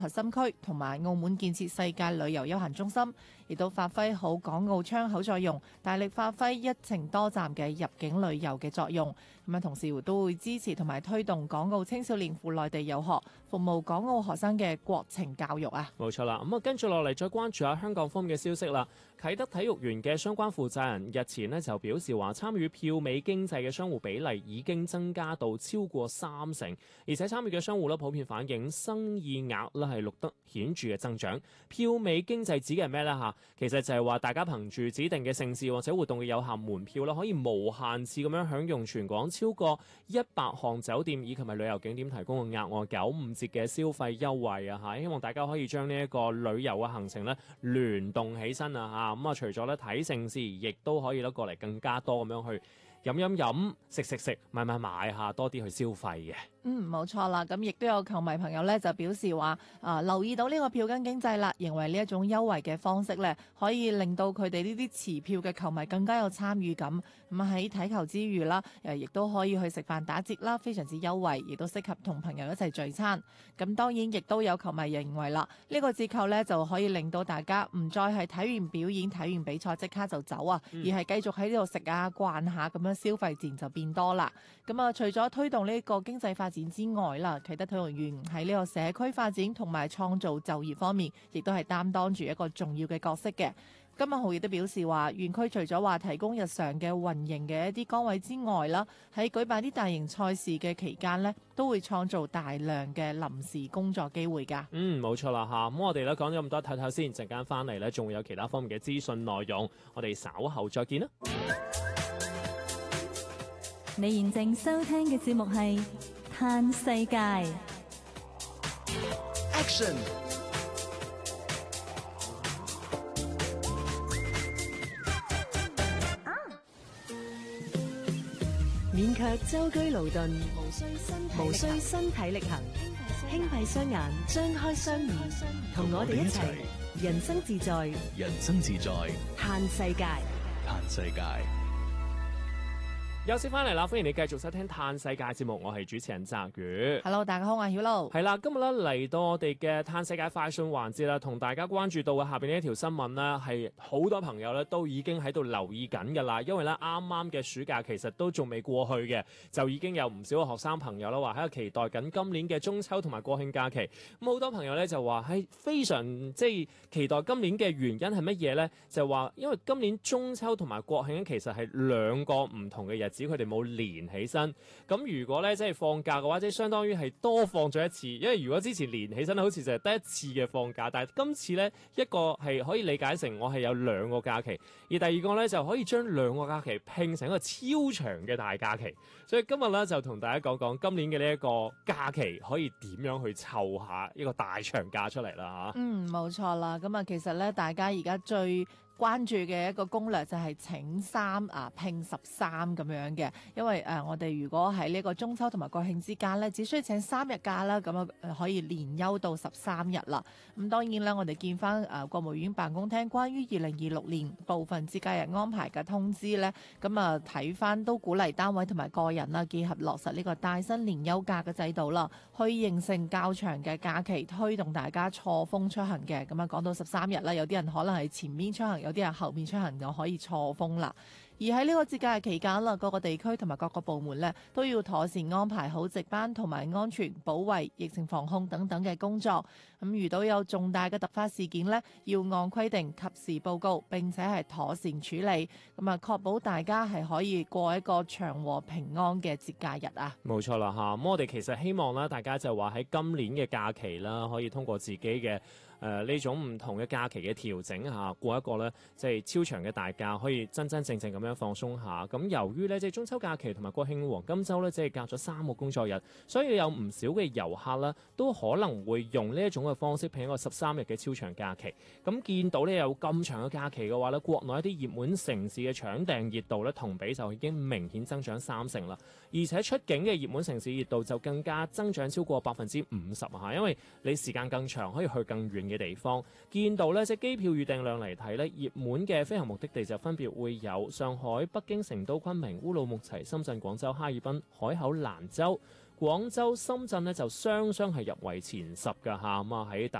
核心區同埋澳門建設世界旅遊休閒中心，亦都發揮好港澳窗口作用，大力發揮一程多站嘅入境旅遊嘅作用。咁啊，同時都會支持同埋推動港澳青少年赴內地遊學，服務港澳學生嘅國情教育啊。 冇錯啦，咁啊跟住落嚟再關注下香港方面嘅消息啦。啟德體育園嘅相關負責人日前呢就表示話，參與票美經濟嘅商戶比例已經增加到超過30%，而且參與嘅商戶普遍反映生意額係錄得顯著嘅增長。票美經濟指嘅係咩呢？其實就係話大家憑住指定嘅盛事或者活動嘅有限門票可以無限次咁樣享用全港超過100項酒店以及係旅遊景點提供嘅額外95折嘅消費優惠啊！希望大家可以將呢一個旅遊嘅行程聯動起身啊！咁除咗睇盛事，亦都可以過嚟更加多咁樣去飲、食、買下多啲去消費嘅。 冇錯啦，咁亦都有球迷朋友咧就表示話，留意到呢個票根經濟啦，認為呢一種優惠嘅方式咧，可以令到佢哋呢啲持票嘅球迷更加有參與感。咁喺睇球之餘啦，亦都可以去食飯打折啦，非常之優惠，亦都適合同朋友一齊聚餐。咁當然亦都有球迷認為啦，呢個折扣咧就可以令到大家唔再係睇完表演、睇完比賽即刻就走啊，而係繼續喺呢度食啊、逛下咁樣，消費自然就變多啦。咁啊，除咗推動呢個經濟發展之外啦，啟德體育園喺呢個社區發展同埋創造就業方面，亦都係擔當住一個重要嘅角色嘅。金文豪亦都表示話，園區除咗話提供日常嘅運營嘅一啲崗位之外啦，喺舉辦啲大型賽事嘅期間呢，都會創造大量嘅臨時工作機會㗎。 冇錯啦嚇。咁我哋講咗咁多，睇睇先，陣間翻嚟呢，仲會有其他方面嘅資訊內容，我哋稍後再見啦。 你現正收聽嘅節目係《嘆世界》 Action。 勉強舟車勞頓，無需身體力行，輕閉雙眼，張開雙耳，同我哋一齊人生自在， 人生自在， 嘆世界， 嘆世界。 休息翻嚟啦，歡迎你繼續收聽《嘆世界》節目，我係主持人澤宇。 Hello， 大家好，我係曉露。 係啦，今日嚟到我哋嘅《嘆世界快訊》環節啦，同大家關注到嘅下邊呢一條新聞呢，係好多朋友咧都已經喺度留意緊噶啦，因為咧啱啱嘅暑假其實都仲未過去嘅，就已經有唔少嘅學生朋友啦話喺度期待緊今年嘅中秋同埋國慶假期。咁好多朋友咧就話係非常期待今年嘅原因係乜嘢呢？就話因為今年中秋同埋國慶其實係兩個唔同嘅日子，佢哋冇連起身。咁如果咧放假嘅話，相當於係多放咗一次。因為如果之前連起身好似就係得一次嘅放假，但係今次呢一個係可以理解成我係有兩個假期，而第二個呢就可以將兩個假期拼成一個超長嘅大假期。所以今日呢就同大家講講今年嘅呢一個假期可以點樣去湊下一個大長假出嚟啦吓。 冇錯啦。咁啊，其實呢大家而家最關注嘅一個攻略就係請三拼13咁樣嘅，因為我哋如果喺呢個中秋同埋國慶之間呢，只需要請3日假啦，咁可以連休到13日啦。咁當然啦，我哋見翻國務院辦公廳關於2026年部分節假日安排嘅通知呢，咁睇翻都鼓勵單位同埋個人啦，結合落實呢個帶薪年休假嘅制度啦，去形成較長嘅假期，推動大家錯峰出行嘅。咁講到13日啦，有啲人可能係前面出行，有啲人後面出行就可以錯峰啦。而喺呢個節假日期間啦，各個地區同埋各個部門呢都要妥善安排好值班同埋安全保衛、疫情防控等等嘅工作。咁遇到有重大嘅突發事件呢，要按規定及時報告，並且係妥善處理，咁確保大家係可以過一個祥和平安嘅節假日啊！ 冇錯啦嚇，咁我哋其實希望啦，大家就話喺今年嘅假期啦，可以通過自己嘅呢種唔同嘅假期嘅調整下，過一個呢超長嘅大假，可以真真正正咁樣放鬆下。咁由於呢中秋假期同埋國慶黃金週呢，隔咗3個工作日，所以有唔少嘅遊客啦，都可能會用呢一種嘅方式拼一個13日嘅超長假期。咁見到呢有咁長嘅假期嘅話呢，國內一啲熱門城市嘅搶訂熱度呢，同比就已經明顯增長30%啦。而且出境嘅熱門城市熱度就更加增長超過50%嚇，因為你時間更長，可以去更遠嘅地方。見到呢機票預訂量嚟睇呢，熱門嘅飛行目的地就分別會有上海、北京、成都、昆明、烏魯木齊、深圳、廣州、哈爾濱、海口、蘭州。 廣州、深圳呢就雙雙係入圍前10㗎嚇，咁啊喺大